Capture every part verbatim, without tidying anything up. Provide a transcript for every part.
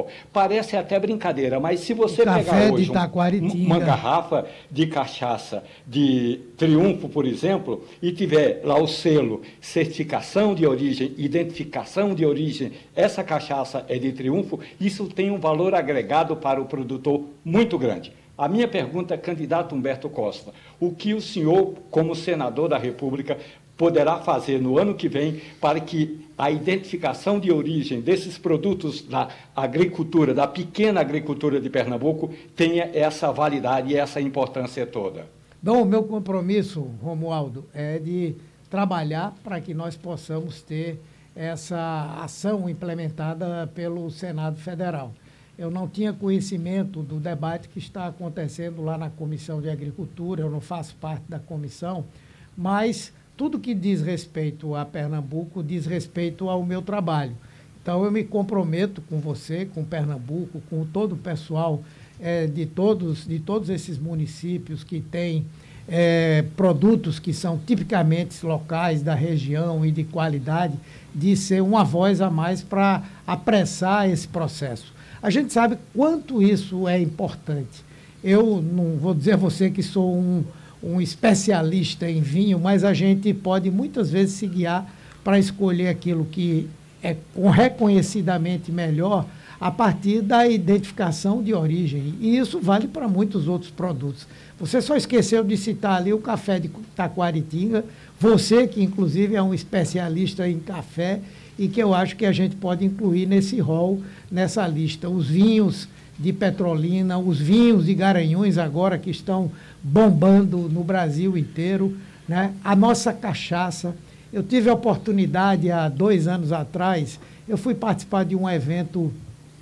Parece até brincadeira, mas se você Café pegar hoje de um- Taquaritinga. uma garrafa de cachaça de Triunfo, por exemplo, e tiver lá o selo certificação de origem, identificação de origem, essa cachaça é de Triunfo, isso tem um valor agregado para o produtor muito grande. A minha pergunta, candidato Humberto Costa, o que o senhor, como senador da República, poderá fazer no ano que vem para que a identificação de origem desses produtos da agricultura, da pequena agricultura de Pernambuco, tenha essa validade e essa importância toda? Bom, o meu compromisso, Romualdo, é de trabalhar para que nós possamos ter essa ação implementada pelo Senado Federal. Eu não tinha conhecimento do debate que está acontecendo lá na Comissão de Agricultura, eu não faço parte da comissão, mas tudo que diz respeito a Pernambuco diz respeito ao meu trabalho. Então, eu me comprometo com você, com Pernambuco, com todo o pessoal é, de, todos, de todos esses municípios que têm é, produtos que são tipicamente locais da região e de qualidade, de ser uma voz a mais para apressar esse processo. A gente sabe quanto isso é importante. Eu não vou dizer a você que sou um, um especialista em vinho, mas a gente pode muitas vezes se guiar para escolher aquilo que é reconhecidamente melhor a partir da identificação de origem. E isso vale para muitos outros produtos. Você só esqueceu de citar ali o café de Taquaritinga, você que inclusive é um especialista em café e que eu acho que a gente pode incluir nesse rol, nessa lista. Os vinhos de Petrolina, os vinhos de Garanhuns agora que estão bombando no Brasil inteiro, né? A nossa cachaça. Eu tive a oportunidade, há dois anos atrás, eu fui participar de um evento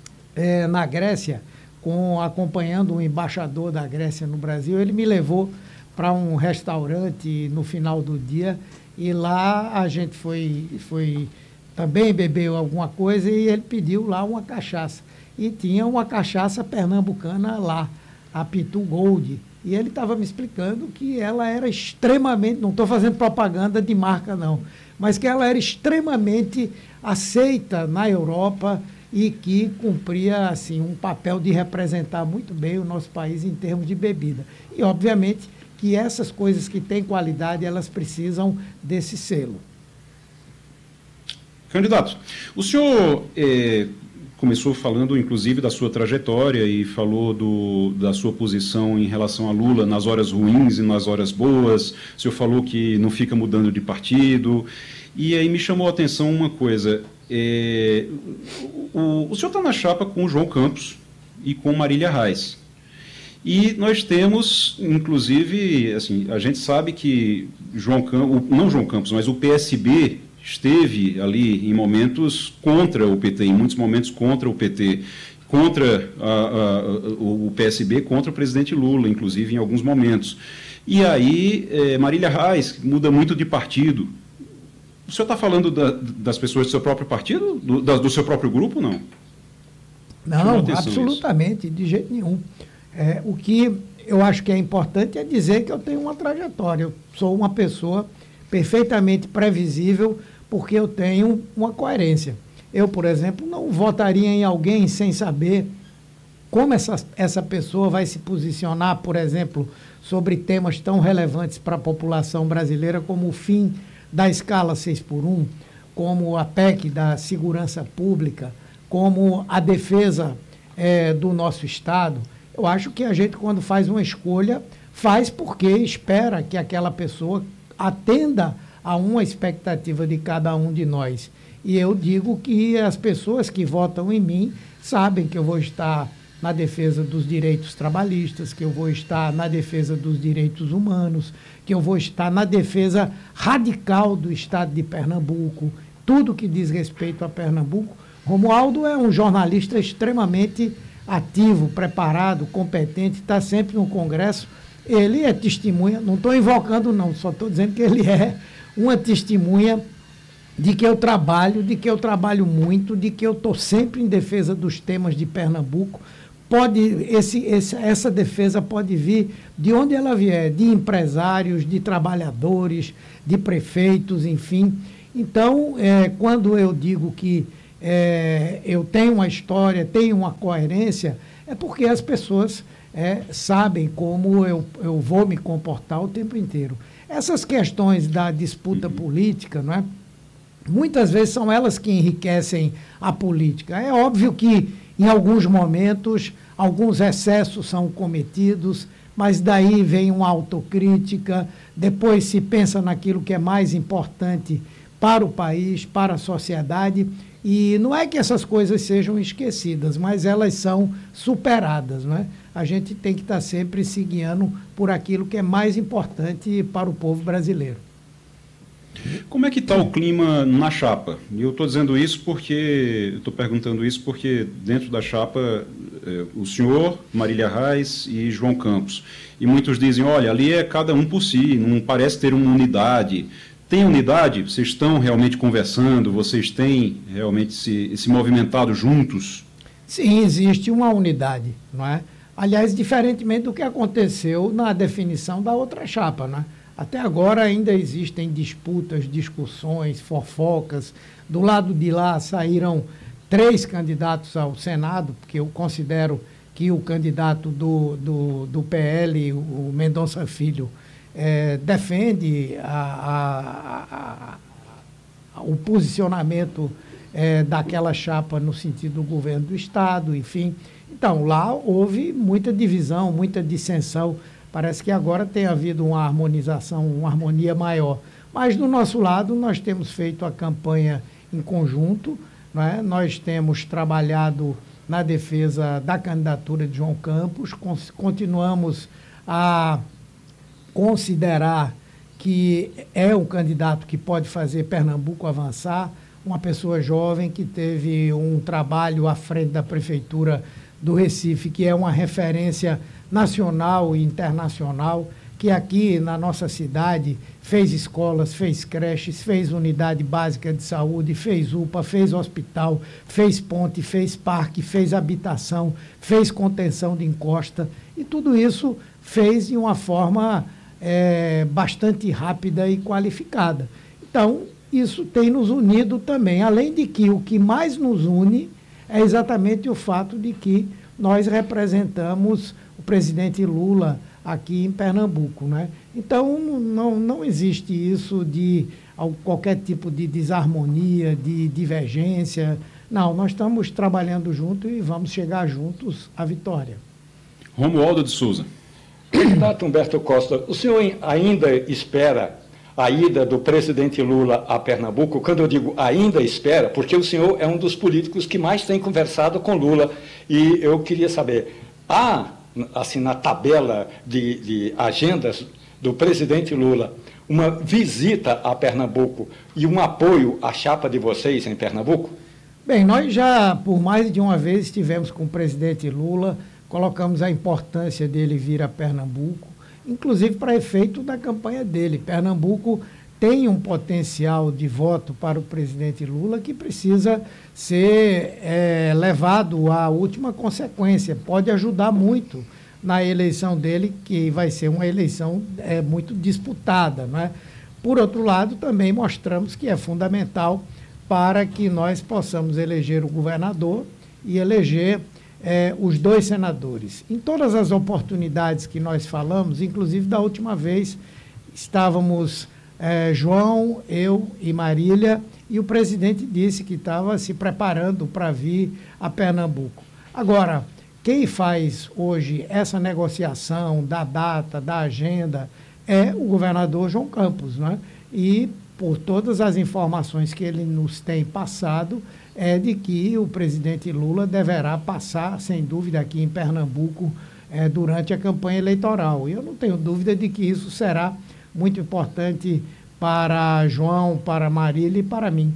é, na Grécia, com, acompanhando um embaixador da Grécia no Brasil. Ele me levou para um restaurante no final do dia e lá a gente foi... foi também bebeu alguma coisa e ele pediu lá uma cachaça. E tinha uma cachaça pernambucana lá, a Pitu Gold. E ele estava me explicando que ela era extremamente, não estou fazendo propaganda de marca não, mas que ela era extremamente aceita na Europa e que cumpria assim, um papel de representar muito bem o nosso país em termos de bebida. E, obviamente, que essas coisas que têm qualidade, elas precisam desse selo. Candidato, o senhor eh, começou falando, inclusive, da sua trajetória e falou do, da sua posição em relação a Lula nas horas ruins e nas horas boas. O senhor falou que não fica mudando de partido. E aí me chamou a atenção uma coisa. Eh, o, o senhor está na chapa com o João Campos e com Marília Reis. E nós temos, inclusive, assim, a gente sabe que João Campos, não João Campos, mas o P S B esteve ali em momentos contra o P T, em muitos momentos contra o P T, contra a, a, o P S B, contra o presidente Lula, inclusive em alguns momentos. E aí, é, Marília Reis muda muito de partido. O senhor está falando da, das pessoas do seu próprio partido, do, da, do seu próprio grupo, não? Não, absolutamente, isso. De jeito nenhum. É, o que eu acho que é importante é dizer que eu tenho uma trajetória. Eu sou uma pessoa perfeitamente previsível, porque eu tenho uma coerência. Eu, por exemplo, não votaria em alguém sem saber como essa, essa pessoa vai se posicionar, por exemplo, sobre temas tão relevantes para a população brasileira como o fim da escala seis por um, como a P E C da segurança pública, como a defesa é, do nosso Estado. Eu acho que a gente, quando faz uma escolha, faz porque espera que aquela pessoa atenda a uma expectativa de cada um de nós. E eu digo que as pessoas que votam em mim sabem que eu vou estar na defesa dos direitos trabalhistas, que eu vou estar na defesa dos direitos humanos, que eu vou estar na defesa radical do Estado de Pernambuco, tudo que diz respeito a Pernambuco. Romualdo é um jornalista extremamente ativo, preparado, competente, está sempre no Congresso. Ele é testemunha, não estou invocando não, só estou dizendo que ele é uma testemunha de que eu trabalho, de que eu trabalho muito, de que eu estou sempre em defesa dos temas de Pernambuco. Pode, esse, esse, essa defesa pode vir de onde ela vier, de empresários, de trabalhadores, de prefeitos, enfim. Então, é, quando eu digo que é, eu tenho uma história, tenho uma coerência, é porque as pessoas é, sabem como eu, eu vou me comportar o tempo inteiro. Essas questões da disputa política, não é? Muitas vezes são elas que enriquecem a política. É óbvio que, em alguns momentos, alguns excessos são cometidos, mas daí vem uma autocrítica, depois se pensa naquilo que é mais importante para o país, para a sociedade, e não é que essas coisas sejam esquecidas, mas elas são superadas, não é? A gente tem que estar sempre se guiando por aquilo que é mais importante para o povo brasileiro. Como é que está o clima na chapa? E eu estou dizendo isso porque, estou perguntando isso porque dentro da chapa, eh, o senhor, Marília Reis e João Campos. E muitos dizem, olha, ali é cada um por si, não parece ter uma unidade. Tem unidade? Vocês estão realmente conversando? Vocês têm realmente se, se movimentado juntos? Sim, existe uma unidade, não é? Aliás, diferentemente do que aconteceu na definição da outra chapa, não é? Até agora ainda existem disputas, discussões, fofocas. Do lado de lá saíram três candidatos ao Senado, porque eu considero que o candidato do, do, do P L, o Mendonça Filho, é, defende a, a, a, o posicionamento é, daquela chapa no sentido do governo do Estado, enfim. Então, lá houve muita divisão, muita dissensão. Parece que agora tem havido uma harmonização, uma harmonia maior. Mas, do nosso lado, nós temos feito a campanha em conjunto, não é? Nós temos trabalhado na defesa da candidatura de João Campos, continuamos a considerar que é um candidato que pode fazer Pernambuco avançar, uma pessoa jovem que teve um trabalho à frente da Prefeitura do Recife, que é uma referência nacional e internacional, que aqui na nossa cidade fez escolas, fez creches, fez unidade básica de saúde, fez U P A, fez hospital, fez ponte, fez parque, fez habitação, fez contenção de encosta, e tudo isso fez de uma forma é, bastante rápida e qualificada. Então, isso tem nos unido também, além de que o que mais nos une é exatamente o fato de que nós representamos o presidente Lula aqui em Pernambuco, né? Então, não, não existe isso de qualquer tipo de desarmonia, de divergência. Não, nós estamos trabalhando juntos e vamos chegar juntos à vitória. Romualdo de Souza. Candidato Humberto Costa, o senhor ainda espera a ida do presidente Lula a Pernambuco? Quando eu digo ainda espera, porque o senhor é um dos políticos que mais tem conversado com Lula, e eu queria saber, há, assim, na tabela de, de agendas do presidente Lula, uma visita a Pernambuco e um apoio à chapa de vocês em Pernambuco? Bem, nós já, por mais de uma vez, estivemos com o presidente Lula, colocamos a importância dele vir a Pernambuco, inclusive para efeito da campanha dele. Pernambuco tem um potencial de voto para o presidente Lula que precisa ser é, levado à última consequência. Pode ajudar muito na eleição dele, que vai ser uma eleição é, muito disputada, não é? Por outro lado, também mostramos que é fundamental para que nós possamos eleger o governador e eleger É, os dois senadores. Em todas as oportunidades que nós falamos, inclusive da última vez, estávamos é, João, eu e Marília, e o presidente disse que estava se preparando para vir a Pernambuco. Agora, quem faz hoje essa negociação da data, da agenda, é o governador João Campos, né? E, por todas as informações que ele nos tem passado, é de que o presidente Lula deverá passar, sem dúvida, aqui em Pernambuco é, durante a campanha eleitoral. E eu não tenho dúvida de que isso será muito importante para João, para Marília e para mim.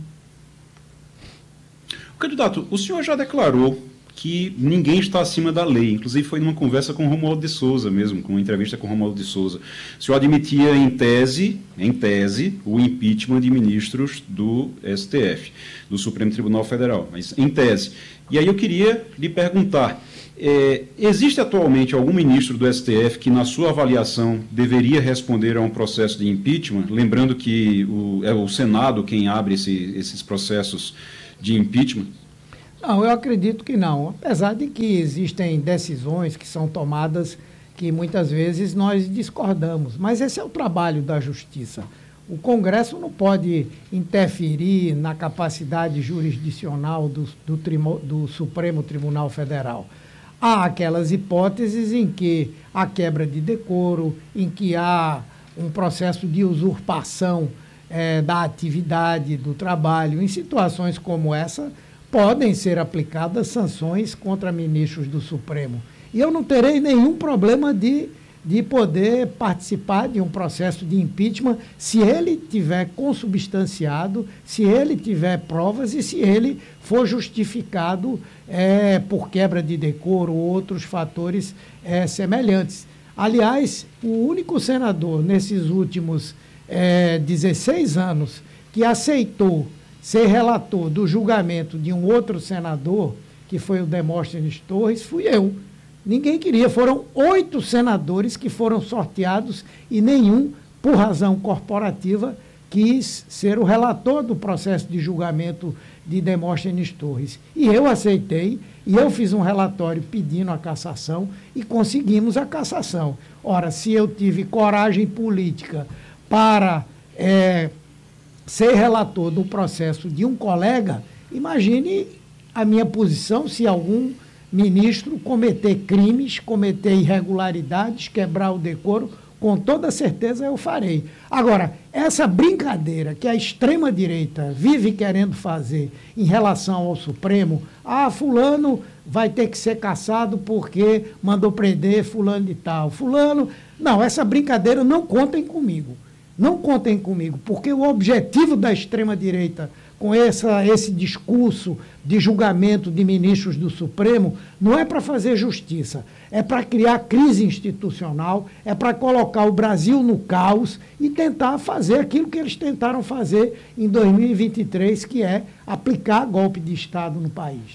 Candidato, o senhor já declarou que ninguém está acima da lei. Inclusive foi numa conversa com Romualdo de Souza mesmo, com uma entrevista com Romualdo de Souza. O senhor admitia em tese, em tese, o impeachment de ministros do S T F, do Supremo Tribunal Federal, mas em tese. E aí eu queria lhe perguntar, é, existe atualmente algum ministro do S T F que, na sua avaliação, deveria responder a um processo de impeachment? Lembrando que o, é o Senado quem abre esse, esses processos de impeachment? Não, eu acredito que não. Apesar de que existem decisões que são tomadas que muitas vezes nós discordamos. Mas esse é o trabalho da Justiça. O Congresso não pode interferir na capacidade jurisdicional do, do, trimo, do Supremo Tribunal Federal. Há aquelas hipóteses em que há quebra de decoro, em que há um processo de usurpação eh, da atividade, do trabalho. Em situações como essa, podem ser aplicadas sanções contra ministros do Supremo. E eu não terei nenhum problema de, de poder participar de um processo de impeachment se ele tiver consubstanciado, se ele tiver provas e se ele for justificado é, por quebra de decoro ou outros fatores é, semelhantes. Aliás, o único senador nesses últimos é, dezesseis anos que aceitou ser relator do julgamento de um outro senador, que foi o Demóstenes Torres, fui eu. Ninguém queria. Foram oito senadores que foram sorteados e nenhum, por razão corporativa, quis ser o relator do processo de julgamento de Demóstenes Torres. E eu aceitei, e eu fiz um relatório pedindo a cassação e conseguimos a cassação. Ora, se eu tive coragem política para é, ser relator do processo de um colega, imagine a minha posição se algum ministro cometer crimes, cometer irregularidades, quebrar o decoro, com toda certeza eu farei. Agora, essa brincadeira que a extrema-direita vive querendo fazer em relação ao Supremo, ah, fulano vai ter que ser cassado porque mandou prender fulano de tal. Fulano, não, essa brincadeira não contem comigo. Não contem comigo, porque o objetivo da extrema-direita com essa, esse discurso de julgamento de ministros do Supremo, não é para fazer justiça, é para criar crise institucional, é para colocar o Brasil no caos e tentar fazer aquilo que eles tentaram fazer em dois mil e vinte e três, que é aplicar golpe de Estado no país.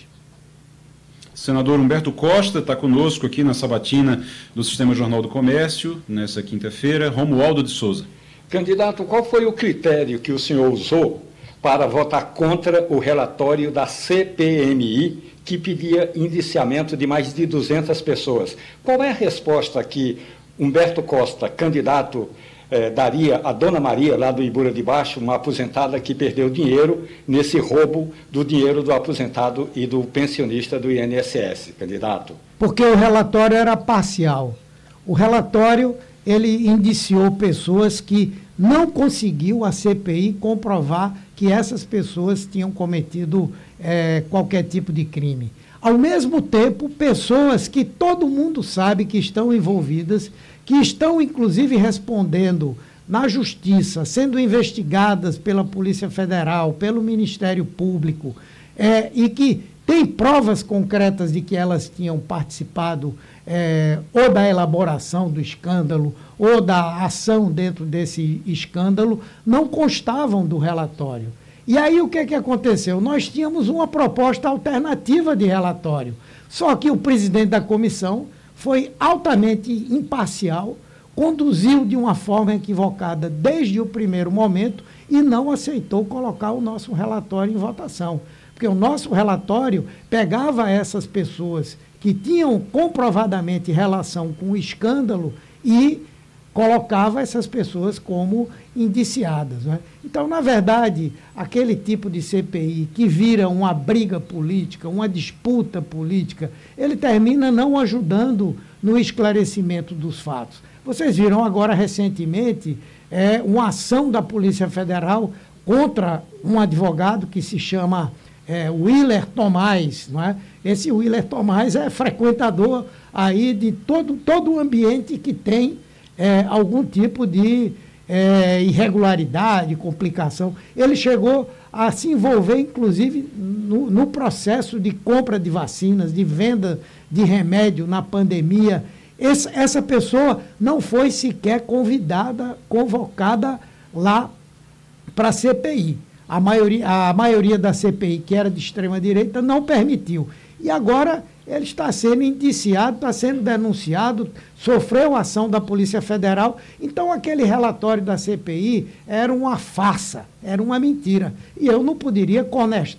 Senador Humberto Costa está conosco aqui na sabatina do Sistema Jornal do Comércio, nessa quinta-feira. Romualdo de Souza. Candidato, qual foi o critério que o senhor usou para votar contra o relatório da C P M I, que pedia indiciamento de mais de duzentas pessoas? Qual é a resposta que Humberto Costa, candidato, eh, daria a Dona Maria, lá do Ibura de Baixo, uma aposentada que perdeu dinheiro nesse roubo do dinheiro do aposentado e do pensionista do I N S S, candidato? Porque o relatório era parcial. O relatório, ele indiciou pessoas que não conseguiu a C P I comprovar que essas pessoas tinham cometido é, qualquer tipo de crime. Ao mesmo tempo, pessoas que todo mundo sabe que estão envolvidas, que estão inclusive respondendo na Justiça, sendo investigadas pela Polícia Federal, pelo Ministério Público, é, e que tem provas concretas de que elas tinham participado é, ou da elaboração do escândalo ou da ação dentro desse escândalo, não constavam do relatório. E aí o que, que aconteceu? Nós tínhamos uma proposta alternativa de relatório, só que o presidente da comissão foi altamente imparcial, conduziu de uma forma equivocada desde o primeiro momento e não aceitou colocar o nosso relatório em votação. Porque o nosso relatório pegava essas pessoas que tinham comprovadamente relação com o escândalo e colocava essas pessoas como indiciadas, né? Então, na verdade, aquele tipo de C P I que vira uma briga política, uma disputa política, ele termina não ajudando no esclarecimento dos fatos. Vocês viram agora recentemente é, uma ação da Polícia Federal contra um advogado que se chama É, Willer Tomás, não é? Esse Willer Tomás é frequentador aí de todo, todo o ambiente que tem é, algum tipo de é, irregularidade, complicação. Ele chegou a se envolver, inclusive, no, no processo de compra de vacinas, de venda de remédio na pandemia. Esse, essa pessoa não foi sequer convidada, convocada lá para a C P I. A maioria, a maioria da C P I, que era de extrema-direita, não permitiu. E agora ele está sendo indiciado, está sendo denunciado, sofreu ação da Polícia Federal. Então, aquele relatório da C P I era uma farsa, era uma mentira. E eu não poderia conestar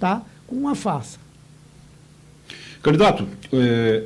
com uma farsa. Candidato, é,